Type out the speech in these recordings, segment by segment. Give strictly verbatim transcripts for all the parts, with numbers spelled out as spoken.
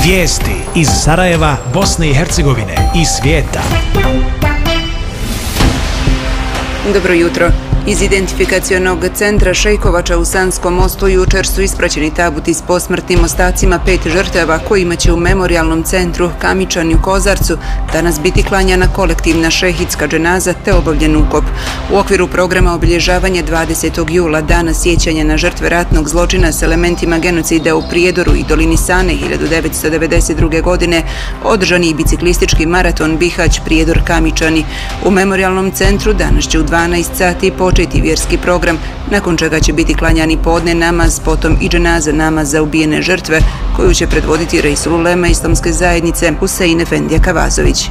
Vijesti iz Sarajeva, Bosne i Hercegovine i svijeta. Dobro jutro. Iz identifikacionog centra Šejkovača u Sanskom mostu jučer su ispraćeni tabuti s posmrtnim ostacima pet žrtava kojima će u memorijalnom centru Kamičani u Kozarcu danas biti klanjana kolektivna šehidska dženaza te obavljen ukop. U okviru programa obilježavanja dvadesetog jula, dana sjećanja na žrtve ratnog zločina s elementima genocida u Prijedoru i dolini Sane hiljadu devetsto devedeset druge. godine, održani i biciklistički maraton Bihać Prijedor Kamičani. U memorijalnom centru danas će u dvanaest sati početi vjerski program, nakon čega će biti klanjani podne namaz, potom i dženaza namaz za ubijene žrtve, koju će predvoditi Reisul Ulema Islamske zajednice Husein Efendija Kavazović.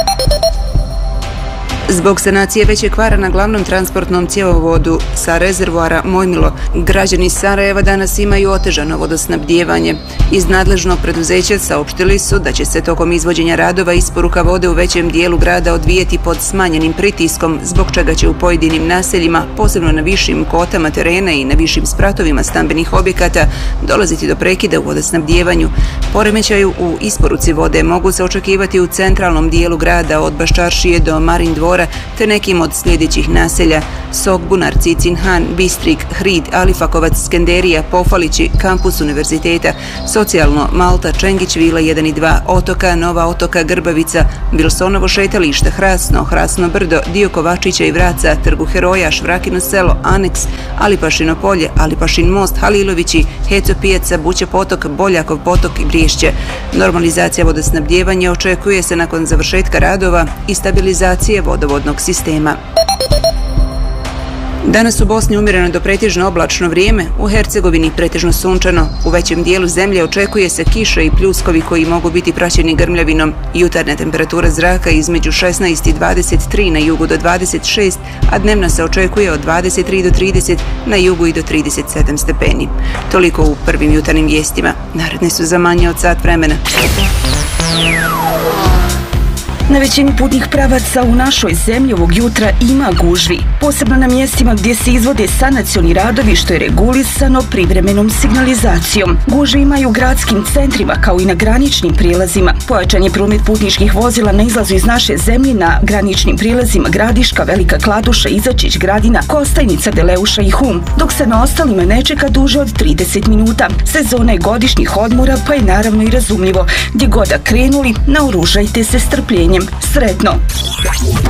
Zbog sanacije većeg kvara na glavnom transportnom cjevovodu sa rezervoara Mojmilo, građani Sarajeva danas imaju otežano vodosnabdijevanje. Iz nadležnog preduzeća saopštili su da će se tokom izvođenja radova isporuka vode u većem dijelu grada odvijeti pod smanjenim pritiskom, zbog čega će u pojedinim naseljima, posebno na višim kotama terena i na višim spratovima stambenih objekata, dolaziti do prekida u vodosnabdijevanju. Poremećaju u isporuci vode mogu se očekivati u centralnom dijelu grada od Baščaršije do Marin dvora, te nekim od sljedećih naselja: Sokbunar, Cicinhan, Bistrik, Hrid, Alifakovac, Skenderija, Pofalići, Kampus univerziteta, Socijalno, Malta, Čengić, Vila jedan i dva, Otoka, Nova Otoka, Grbavica, Bilsonovo šetalište, Hrasno, Hrasno brdo, dio Kovačića i Vraca, Trgu heroja, Švrakino selo, Aneks, Alipašino polje, Alipašin most, Halilovići, Heco pijaca, Buće potok, Boljakov potok i Briješće. Normalizacija vodosnabdijevanja očekuje se nakon završetka radova i stabilizacije vodovodnog sistema. Danas u Bosni umjereno do pretežno oblačno vrijeme, u Hercegovini pretežno sunčano. U većem dijelu zemlje očekuje se kiša i pljuskovi koji mogu biti praćeni grmljavinom. Jutarnja temperatura zraka između šesnaest i dvadeset tri, na jugu do dvadeset šest, a dnevna se očekuje od dvadeset tri do trideset, na jugu i do trideset sedam stepeni. Toliko u prvim jutarnjim vijestima. Naredne su za manje od sat vremena. Na većini putnih pravaca u našoj zemlji ovog jutra ima gužvi, posebno na mjestima gdje se izvode sanacioni radovi, što je regulisano privremenom signalizacijom. Gužve ima i u gradskim centrima kao i na graničnim prijelazima. Pojačan je promet putničkih vozila na izlazu iz naše zemlje na graničnim prijelazima Gradiška, Velika Kladuša, Izačić, Gradina, Kostajnica, Deleuša i Hum, dok se na ostalima ne čeka duže od trideset minuta. Sezona je godišnjih odmora, pa je naravno i razumljivo. Gdje god da krenuli, naoružajte se strpljenjem. Sretno!